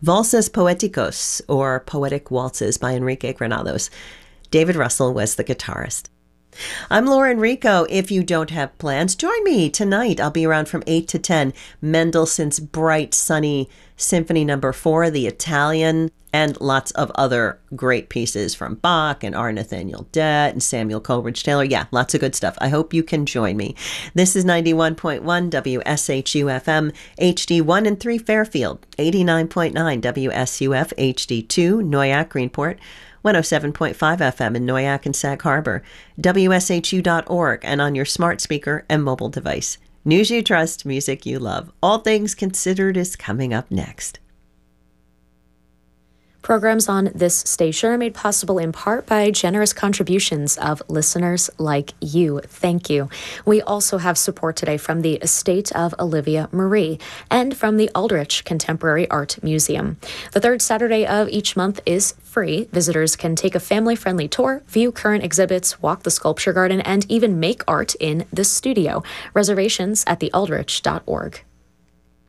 Valses Poéticos, or Poetic Waltzes by Enrique Granados. David Russell was the guitarist. I'm Laura Enrico. If you don't have plans, join me tonight. I'll be around from 8 to 10. Mendelssohn's bright, sunny Symphony No. 4, the Italian, and lots of other great pieces from Bach and R. Nathaniel Dett and Samuel Coleridge Taylor. Yeah, lots of good stuff. I hope you can join me. This is 91.1 WSHU-FM, HD1 and 3 Fairfield, 89.9 WSUF, HD2 Noyak, Greenport, 107.5 FM in Noyak and Sag Harbor, WSHU.org, and on your smart speaker and mobile device. News you trust, music you love. All Things Considered is coming up next. Programs on this station are made possible in part by generous contributions of listeners like you. Thank you. We also have support today from the estate of Olivia Marie and from the Aldrich Contemporary Art Museum. The third Saturday of each month is free. Visitors can take a family-friendly tour, view current exhibits, walk the sculpture garden, and even make art in the studio. Reservations at thealdrich.org.